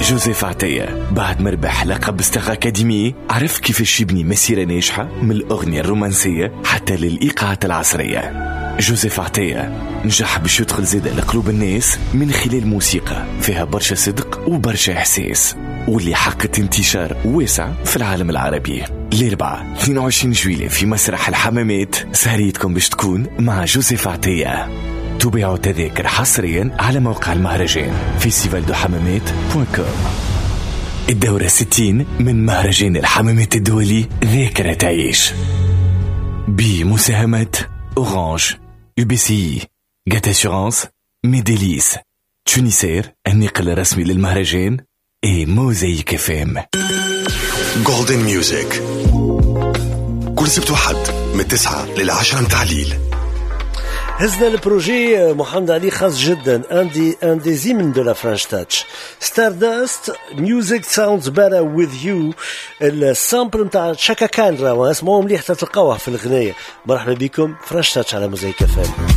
جوزيف عطية بعد ما ربح لقب ستار أكاديمي عرف كيفاش يبني مسيرة ناجحة من الأغنية الرومانسية حتى للإيقاعات العصرية. جوزيف عطية نجح باش يدخل زيادة لقلوب الناس من خلال موسيقى فيها برشا صدق وبرشا إحساس، واللي حققت انتشار واسع في العالم العربي. الأربعاء 22 جويلية في مسرح الحمامات سهريتكم باش تكون مع جوزيف عطية. تبيعوا تذاكر حصريا على موقع المهرجان festivaldohammamet.com. الدورة 60 من مهرجان الحمامات الدولي ذاكرة تعيش بمساهمة أورانج، UBCI، جات أسيورانس، ميديليس، تونيسير الناقل الرسمي للمهرجان، موزايك FM. جولدن ميوزك كل سبت وحد من 9 ل10 متاع الليل. هزنا البروجي محمد علي خاص جدا un des hymnes de la French Touch. Stardust Music Sounds Better With You. السامبل متاع شاكا كان راهو اسمعوا مليح تلقاوه في الغنية. مرحبا بكم فرنش تاتش على موزايك FM.